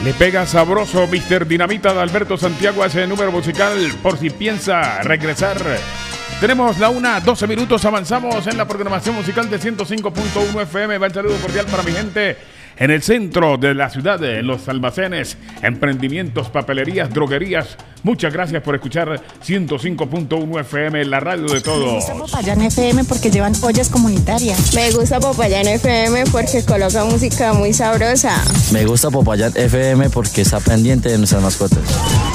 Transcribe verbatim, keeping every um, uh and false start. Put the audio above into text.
Le pega sabroso mister Dinamita de Alberto Santiago a ese número musical por si piensa regresar. Tenemos la una, doce minutos, avanzamos en la programación musical de ciento cinco punto uno F M. Va el saludo cordial para mi gente en el centro de la ciudad, en los almacenes, emprendimientos, papelerías, droguerías. Muchas gracias por escuchar ciento cinco punto uno F M, la radio de todos. Me gusta Popayán F M porque llevan ollas comunitarias. Me gusta Popayán F M porque coloca música muy sabrosa. Me gusta Popayán F M porque está pendiente de nuestras mascotas.